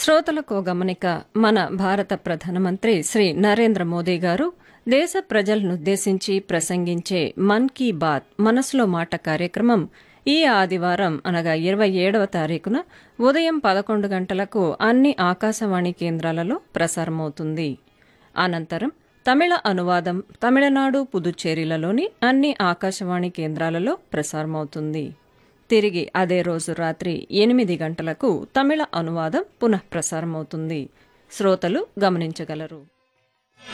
శ్రోతలకు గమనిక. మన భారత ప్రధానమంత్రి శ్రీ నరేంద్ర మోదీ గారు దేశ ప్రజలనుద్దేశించి ప్రసంగించే మన్ కీ బాత్ మనసులో మాట కార్యక్రమం ఈ ఆదివారం అనగా 27వ తారీఖున ఉదయం 11 గంటలకు అన్ని ఆకాశవాణి కేంద్రాలలో ప్రసారమవుతుంది. అనంతరం తమిళ అనువాదం తమిళనాడు, పుదుచ్చేరిలలోని అన్ని ఆకాశవాణి కేంద్రాలలో ప్రసారమవుతుంది. తిరిగి అదే రోజు రాత్రి 8 గంటలకు తమిళ అనువాదం పునఃప్రసారమవుతుంది. శ్రోతలు గమనించగలరు.